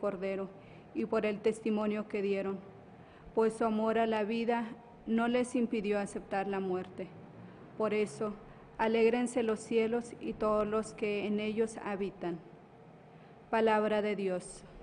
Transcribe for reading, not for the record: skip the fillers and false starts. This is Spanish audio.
Cordero y por el testimonio que dieron, pues su amor a la vida no les impidió aceptar la muerte. Por eso, alégrense los cielos y todos los que en ellos habitan. Palabra de Dios.